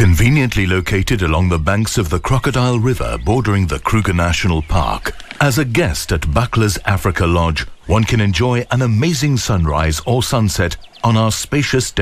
Conveniently located along the banks of the Crocodile River bordering the Kruger National Park, as a guest at Buckler's Africa Lodge, one can enjoy an amazing sunrise or sunset on our spacious